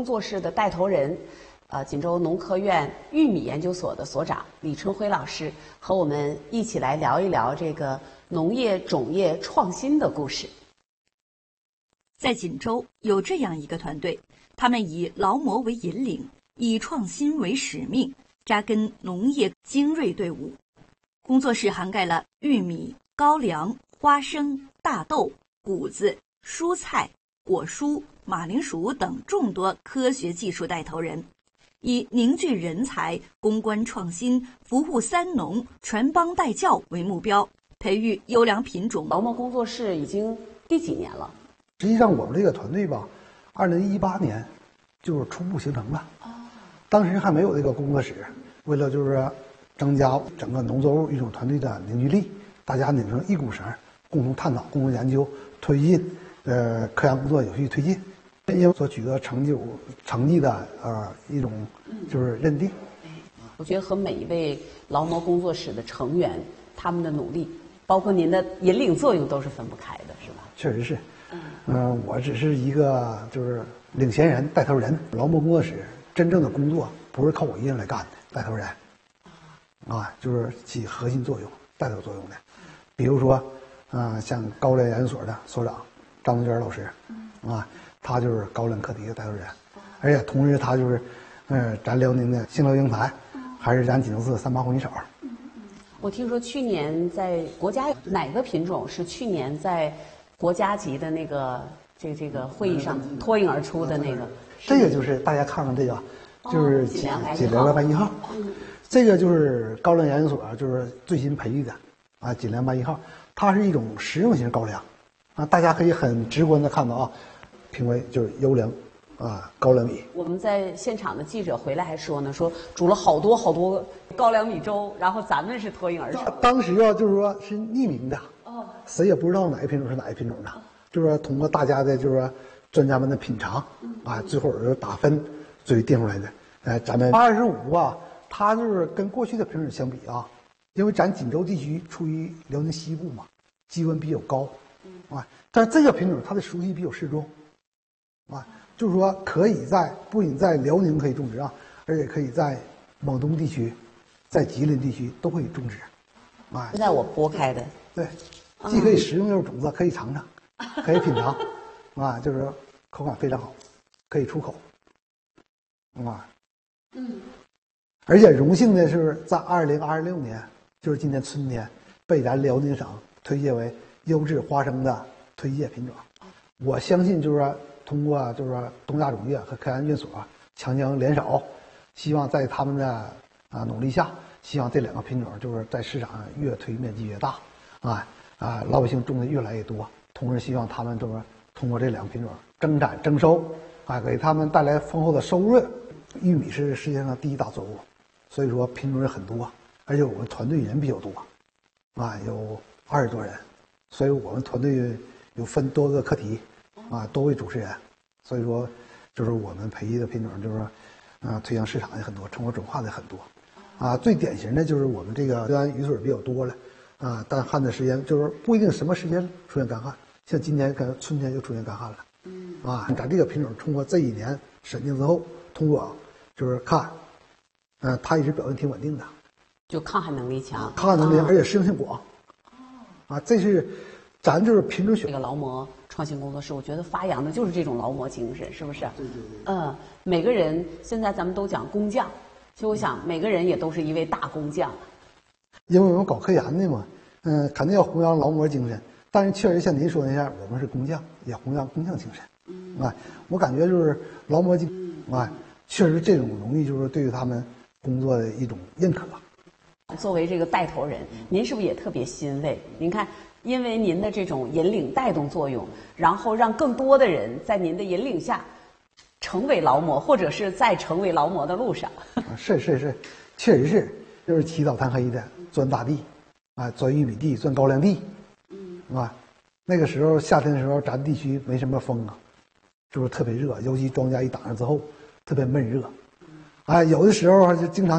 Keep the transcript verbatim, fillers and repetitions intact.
工作室的带头人，呃，锦州农科院玉米研究所的所长李春辉老师，和我们一起来聊一聊这个农业种业创新的故事。 在锦州有这样一个团队，他们以劳模为引领，以创新为使命，扎根农业精锐队伍。工作室涵盖了玉米、高粱、花生、大豆、谷子、蔬菜、果蔬、马铃薯等众多科学技术带头人，以凝聚人才、攻关创新、服务三农、传帮带教为目标，培育优良品种。 劳模工作室已经第几年了？ 实际上，我们这个团队吧，二零一八年就是初步形成了。当时还没有这个工作室，为了就是增加整个农作物育种团队的凝聚力，大家拧成一股绳，共同探讨、共同研究、推进呃科研工作有序推进，因为所取得成就成绩的呃一种就是认定。 我觉得和每一位劳模工作室的成员他们的努力，包括您的引领作用，都是分不开的，是吧？ 确实是。嗯、呃，我只是一个就是领衔人、带头人。劳模工作室真正的工作不是靠我一人来干的，带头人啊，就是起核心作用、带头作用的。比如说，啊、呃，像高粱研究所的所长张文娟老师，啊，他就是高粱课题的带头人，而且同时他就是，呃，咱辽宁的兴乐英才，还是咱锦州市三八红旗手。 我听说去年在国家哪个品种是去年在国家级的那个这个这个会议上脱颖而出的那个？ 这个就是大家看看这个，就是锦粮白锦粮白一号，这个就是高粱研究所就是最新培育的啊，锦粮白一号，它是一种食用型高粱啊，大家可以很直观的看到啊，评为就是优良啊高粱米。 我们在现场的记者回来还说呢，说煮了好多好多高粱米粥，然后咱们是脱颖而出。 当时啊，就是说是匿名的，哦，谁也不知道哪个品种是哪个品种的，就是说通过大家的就是说专家们的品尝啊，最后就打分，最后定出来的。哎，咱们二十五啊，它就是跟过去的品种相比啊，因为咱锦州地区处于辽宁西部嘛，气温比较高，啊，但是这个品种它的熟悉比较适中，啊，就是说可以在不仅在辽宁可以种植啊，而且可以在蒙东地区，在吉林地区都可以种植，啊。 现在我剥开的， 对，既可以食用就是种子，可以尝尝，可以品尝，啊，就是口感非常好，可以出口，啊，嗯，而且荣幸的是在二零二六年，就是今年春天，被咱辽宁省推荐为优质花生的推介品种。我相信就是说，通过就是说东亚种业和科研院所强强联手，希望在他们的啊努力下，希望这两个品种就是在市场上越推面积越大，啊啊老百姓种的越来越多，同时希望他们就是通过这两个品种增产增收，啊给他们带来丰厚的收润。玉米是世界上第一大作物，所以说品种也很多，而且我们团队人比较多，啊有二十多人，所以我们团队有分多个课题，啊多位主持人，所以说就是我们培育的品种就是说，啊推向市场的很多，成果转化的很多，啊最典型的就是我们这个虽然雨水比较多了，啊但旱的时间就是不一定什么时间出现干旱，像今年跟春天又出现干旱了，嗯啊咱这个品种通过这一年审定之后，通过就是看，呃，它一直表现挺稳定的， 就抗旱能力强， 抗旱能力，而且适应性广。啊，这是咱就是品种选。 这个劳模创新工作室，我觉得发扬的就是这种劳模精神，是不是？ 对对对。 嗯，每个人现在咱们都讲工匠，其实我想每个人也都是一位大工匠。 因为我们搞科研的嘛，嗯、呃，肯定要弘扬劳模精神，但是确实像您说那样，我们是工匠，也弘扬工匠精神。嗯。啊，我感觉就是劳模精神，啊。确实，这种荣誉就是对于他们工作的一种认可。 作为这个带头人，您是不是也特别欣慰？您看，因为您的这种引领带动作用，然后让更多的人在您的引领下成为劳模，或者是在成为劳模的路上。 是是是，确实是，就是起早贪黑的钻大地，啊，钻玉米地，钻高粱地，嗯，啊，那个时候夏天的时候，咱地区没什么风啊，就是特别热，尤其庄稼一打上之后。特别闷热，哎，有的时候就经常